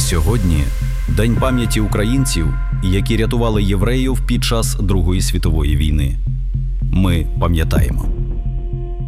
Сьогодні День пам'яті українців, які рятували євреїв під час Другої світової війни. Ми пам'ятаємо.